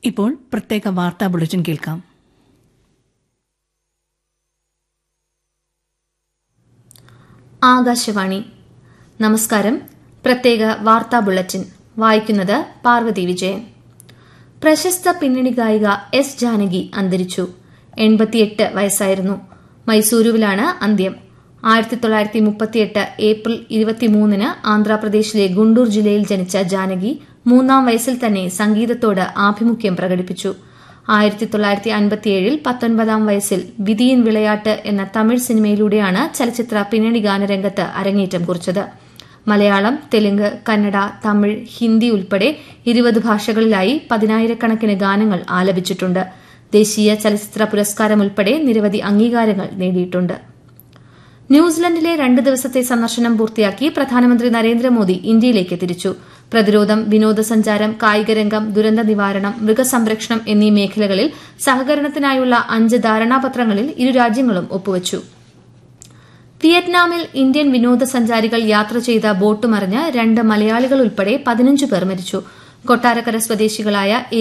ഇപ്പോൾ പ്രത്യേക വാർത്താ ബുള്ളറ്റിൻ കേൾക്കാം. ആകാശവാണി. നമസ്കാരം. പ്രത്യേക വാർത്താ ബുള്ളറ്റിൻ വായിക്കുന്നത് പാർവതി വിജയൻ. പ്രശസ്ത പിന്നണി ഗായിക എസ് ജാനകി അന്തരിച്ചു. 88 വയസ്സായിരുന്നു. മൈസൂരുവിലാണ് അന്ത്യം. 1938 ഏപ്രിൽ 23 ആന്ധ്രാപ്രദേശിലെ ഗുണ്ടൂർ ജില്ലയിൽ ജനിച്ച ജാനകി 3-ാം വയസ്സിൽ തന്നെ സംഗീതത്തോട് ആഭിമുഖ്യം പ്രകടിപ്പിച്ചു. 1957 19-ാം വയസ്സിൽ വിധിയിൻ വിളയാട്ട് എന്ന തമിഴ് സിനിമയിലൂടെയാണ് ചലച്ചിത്ര പിന്നണി ഗാനരംഗത്ത് അരങ്ങേറ്റം കുറിച്ചത്. മലയാളം, തെലുങ്ക്, കന്നഡ, തമിഴ്, ഹിന്ദി ഉൾപ്പെടെ 20 ഭാഷകളിലായി 10,000-കണക്കിന് ഗാനങ്ങൾ ആലപിച്ചിട്ടുണ്ട്. ദേശീയ ചലച്ചിത്ര പുരസ്കാരം ഉൾപ്പെടെ നിരവധി അംഗീകാരങ്ങൾ നേടിയിട്ടുണ്ട്. ന്യൂസിലൻഡിലെ 2 ദിവസത്തെ സന്ദർശനം പൂർത്തിയാക്കി പ്രധാനമന്ത്രി നരേന്ദ്രമോദി ഇന്ത്യയിലേക്ക് തിരിച്ചു. പ്രതിരോധം, വിനോദസഞ്ചാരം, കായികരംഗം, ദുരന്ത നിവാരണം, മൃഗസംരക്ഷണം എന്നീ മേഖലകളിൽ സഹകരണത്തിനായുള്ള 5 ധാരണാപത്രങ്ങളിൽ ഇരു രാജ്യങ്ങളും ഒപ്പുവച്ചു. വിയറ്റ്നാമിൽ ഇന്ത്യൻ വിനോദസഞ്ചാരികൾ യാത്ര ചെയ്ത ബോട്ട് മറിഞ്ഞ് 2 മലയാളികൾ ഉൾപ്പെടെ 15 പേർ മരിച്ചു. കൊട്ടാരക്കര സ്വദേശികളായ